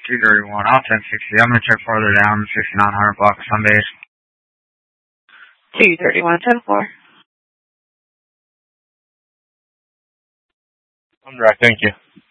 231 off 1060. I'm going to check farther down, 6900 block of Sundays. 231-10-4. I'm direct, thank you.